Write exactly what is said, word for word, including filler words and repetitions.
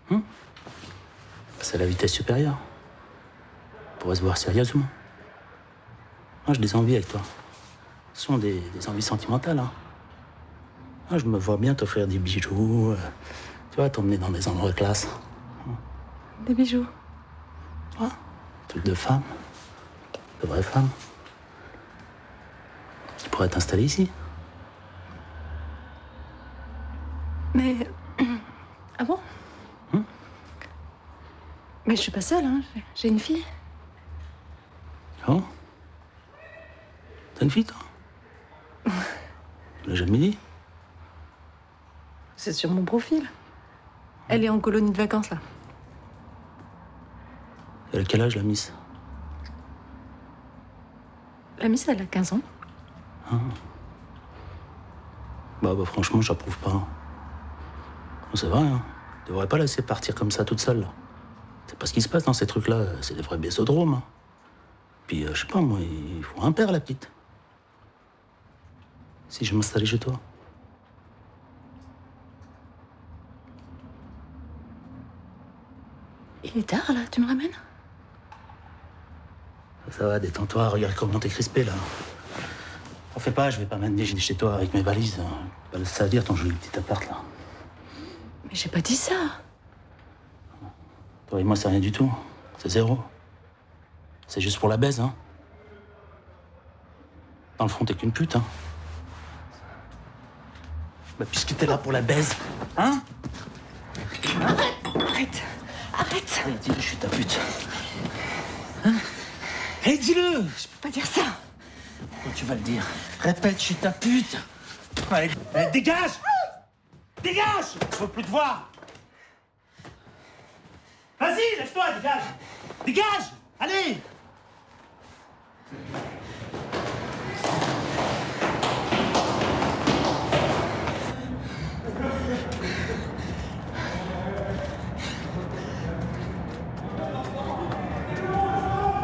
Hum C'est la vitesse supérieure. On pourrait se voir sérieusement. Moi, j'ai des envies avec toi. Ce sont des, des envies sentimentales. Hein. Moi, je me vois bien t'offrir des bijoux. Euh, tu vois, t'emmener dans des endroits classe. Des bijoux. Ouais. Truc de femme. De vraie femme. Tu pourrais t'installer ici. Mais... Ah bon? Hum Mais je suis pas seule, hein. J'ai une fille. Oh? T'as une fille, toi? Tu l'as jamais dit? C'est sur mon profil. Elle est en colonie de vacances, là. Elle a quel âge, la miss? La miss, elle a quinze ans. Ah. Bah, bah, franchement, j'approuve pas. Bon, c'est vrai, hein. Tu devrais pas la laisser partir comme ça, toute seule, là. C'est pas ce qui se passe dans ces trucs-là. C'est des vrais bésodromes, hein. Puis, euh, je sais pas, moi, il faut un père, la petite. Si je m'installais chez toi. Il est tard, là. Tu me ramènes? Ça va, détends-toi. Regarde comment t'es crispé, là. T'en fais pas, je vais pas m'amener chez toi avec mes valises. Pas ça à dire, ton joli petit appart, là. Mais j'ai pas dit ça. Toi et moi, c'est rien du tout. C'est zéro. C'est juste pour la baise, hein. Dans le fond, t'es qu'une pute, hein. Bah, puisque t'es là pour la baise, hein? Arrête! Arrête! Arrête! Allez, dis-le, je suis ta pute. Hein? Allez, dis-le! Je peux pas dire ça. Pourquoi tu vas le dire? Répète, je suis ta pute! Allez, allez, dégage! Dégage! Je veux plus te voir! Vas-y, lève-toi, dégage! Dégage! Allez!